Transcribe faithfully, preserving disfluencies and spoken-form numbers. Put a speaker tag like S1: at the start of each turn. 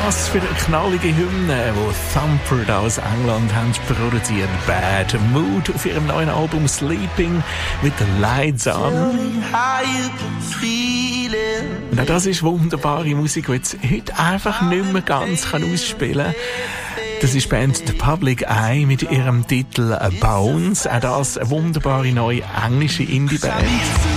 S1: Was für eine knallige Hymne, die Thumper aus England haben produziert. Bad Mood auf ihrem neuen Album Sleeping with the Lights On. Und auch das ist wunderbare Musik, die jetzt heute einfach nicht mehr ganz ausspielen kann. Das ist die Band The Public Eye mit ihrem Titel Bones. Auch das eine wunderbare neue englische Indie-Band.